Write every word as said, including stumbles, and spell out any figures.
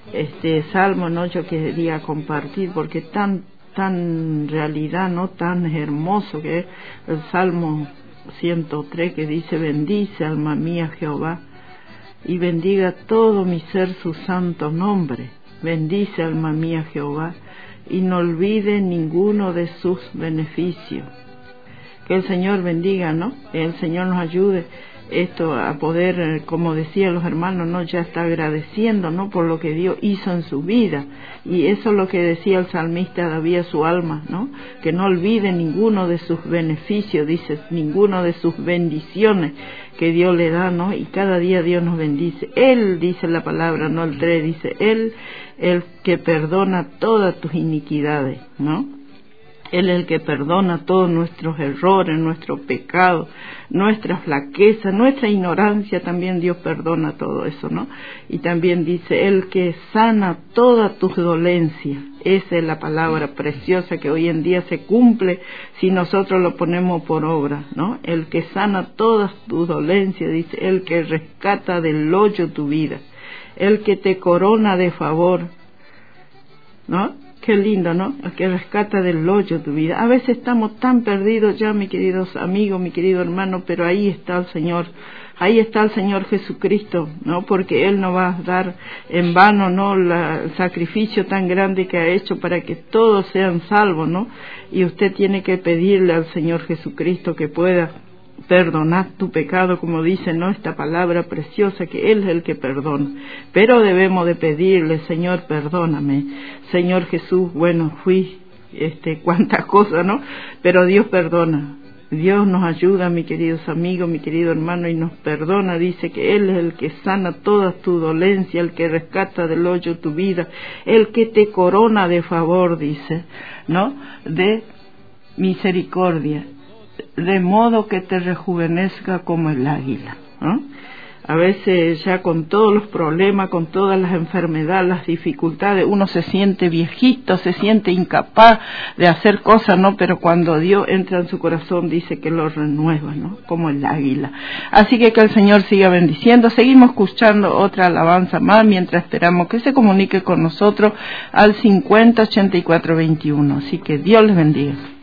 este salmo, ¿no? Yo quería compartir porque tan, tan realidad, ¿no? Tan hermoso que es el Salmo ciento tres, que dice: bendice alma mía Jehová, y bendiga todo mi ser su santo nombre. Bendice alma mía Jehová, y no olvide ninguno de sus beneficios. Que el Señor bendiga, ¿no? El Señor nos ayude esto a poder, como decían los hermanos, ¿no? Ya está agradeciendo, ¿no? Por lo que Dios hizo en su vida. Y eso es lo que decía el salmista David a su alma, ¿no? Que no olvide ninguno de sus beneficios, dice, ninguno de sus bendiciones que Dios le da, ¿no? Y cada día Dios nos bendice. Él, dice la palabra, no el tres, dice, Él, el que perdona todas tus iniquidades, ¿no? Él es el que perdona todos nuestros errores, nuestros pecados, nuestra flaqueza, nuestra ignorancia, también Dios perdona todo eso, ¿no? Y también dice, el que sana todas tus dolencias. Esa es la palabra preciosa que hoy en día se cumple si nosotros lo ponemos por obra, ¿no? El que sana todas tus dolencias, dice, el que rescata del hoyo tu vida, el que te corona de favor, ¿no? Qué lindo, ¿no? El que rescata del hoyo tu vida. A veces estamos tan perdidos ya, mis queridos amigos, mi querido hermano, pero ahí está el Señor. Ahí está el Señor Jesucristo, ¿no? Porque Él no va a dar en vano, ¿no? La, el sacrificio tan grande que ha hecho para que todos sean salvos, ¿no? Y usted tiene que pedirle al Señor Jesucristo que pueda perdonar tu pecado, como dice, ¿no? Esta palabra preciosa, que Él es el que perdona. Pero debemos de pedirle, Señor, perdóname. Señor Jesús, bueno, fui, este, cuántas cosas, ¿no? Pero Dios perdona. Dios nos ayuda, mis queridos amigos, mi querido hermano, y nos perdona. Dice que Él es el que sana todas tu dolencia, el que rescata del hoyo tu vida, el que te corona de favor, dice, ¿no? De misericordia, de modo que te rejuvenezca como el águila, ¿no? A veces ya con todos los problemas, con todas las enfermedades, las dificultades, uno se siente viejito, se siente incapaz de hacer cosas, ¿no? Pero cuando Dios entra en su corazón, dice que lo renueva, ¿no? Como el águila. Así que que el Señor siga bendiciendo. Seguimos escuchando otra alabanza más mientras esperamos que se comunique con nosotros al cincuenta ochenta y cuatro veintiuno. Así que Dios les bendiga.